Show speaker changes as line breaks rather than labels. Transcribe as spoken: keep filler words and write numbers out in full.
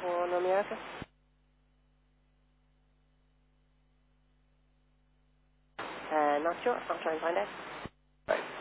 one Romeo Echo. Uh, not sure. I'll try and find out.